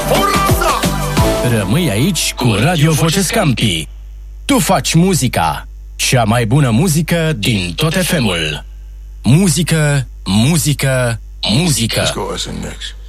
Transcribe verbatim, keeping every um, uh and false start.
Rămâi aici cu Radio Voce Scampi. Tu faci muzica, cea mai bună muzică din tot F M-ul. Muzică, muzică, muzică. Let's go, what's in next?